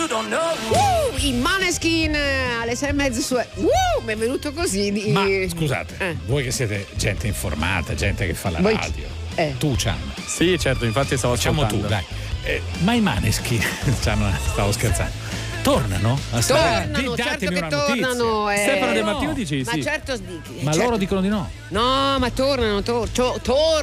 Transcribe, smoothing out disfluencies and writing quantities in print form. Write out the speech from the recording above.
I Maneskin alle 6:30 su. Mi è venuto così. Ma scusate, voi che siete gente informata, gente che fa la radio. Tu, Chan. Sì, certo, infatti stavo ascoltando. Tu, dai. Ma i Maneskin, stavo scherzando. Tornano? Tornano, certo che tornano. Stefano De Martino dice ma sì. certo, Ma loro dicono di no. No, ma tornano.